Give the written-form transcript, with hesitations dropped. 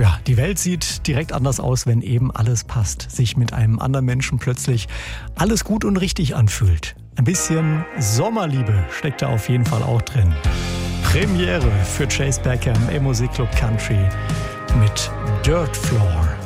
Ja, die Welt sieht direkt anders aus, wenn eben alles passt. Sich mit einem anderen Menschen plötzlich alles gut und richtig anfühlt. Ein bisschen Sommerliebe steckt da auf jeden Fall auch drin. Premiere für Chase Baker im E-Musik Club Country mit Dirt Floor.